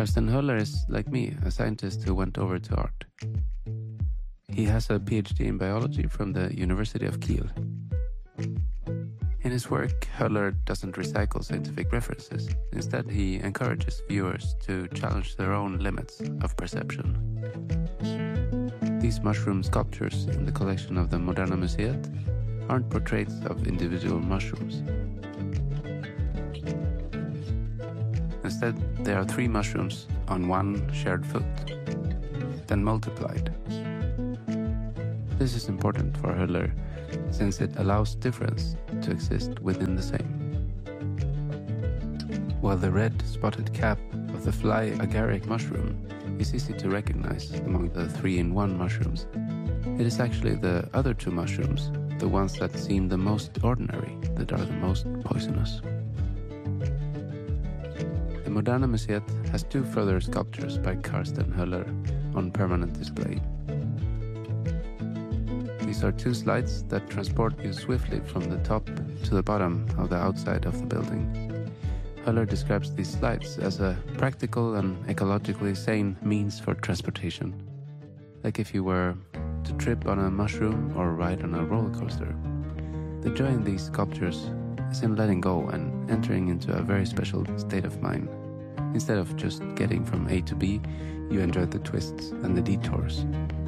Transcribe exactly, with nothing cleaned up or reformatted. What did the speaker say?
Karsten Höller is, like me, a scientist who went over to art. He has a PhD in biology from the University of Kiel. In his work, Höller doesn't recycle scientific references. Instead, he encourages viewers to challenge their own limits of perception. These mushroom sculptures in the collection of the Moderna Museet aren't portraits of individual mushrooms. Instead, there are three mushrooms on one shared foot, then multiplied. This is important for Höller, since it allows difference to exist within the same. While the red spotted cap of the fly agaric mushroom is easy to recognize among the three-in-one mushrooms, it is actually the other two mushrooms, the ones that seem the most ordinary, that are the most poisonous. The Moderna Museet has two further sculptures by Karsten Höller on permanent display. These are two slides that transport you swiftly from the top to the bottom of the outside of the building. Höller describes these slides as a practical and ecologically sane means for transportation, like if you were to trip on a mushroom or ride on a roller coaster. The joy in these sculptures is in letting go and entering into a very special state of mind. Instead of just getting from A to B, you enjoy the twists and the detours.